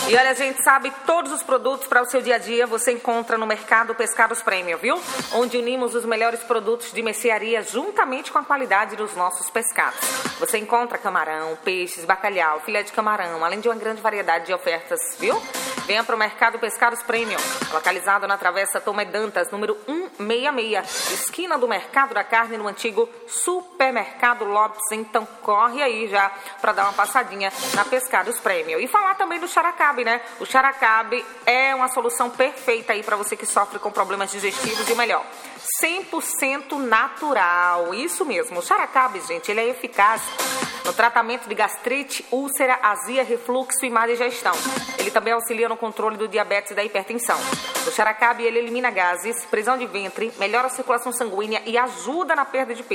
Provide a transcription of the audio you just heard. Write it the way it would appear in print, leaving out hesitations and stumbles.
E olha, a gente sabe, todos os produtos para o seu dia a dia você encontra no Mercado Pescados Premium, viu? Onde unimos os melhores produtos de mercearia juntamente com a qualidade dos nossos pescados. Você encontra camarão, peixes, bacalhau, filé de camarão, além de uma grande variedade de ofertas, viu? Venha para o Mercado Pescados Premium, localizado na Travessa Tomé Dantas, número 166, esquina do Mercado da Carne, no antigo Supermercado Lopes. Então corre aí já para dar uma passadinha na Pescados Premium. E falar também do Xaracabe, né? O Xaracabe é uma solução perfeita aí para você que sofre com problemas digestivos e o melhor, 100% natural. Isso mesmo, o Xaracabe, gente, ele é eficaz no tratamento de gastrite, úlcera, azia, refluxo e má digestão. Ele também auxilia no controle do diabetes e da hipertensão. O Xaracabe, ele elimina gases, prisão de ventre, melhora a circulação sanguínea e ajuda na perda de peso.